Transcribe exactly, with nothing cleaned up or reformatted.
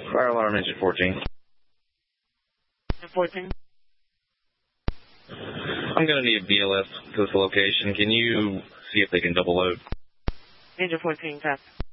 Fire alarm engine fourteen. fourteen. I'm going to need a B L S to this location. Can you see if they can double load? Engine fourteen, test.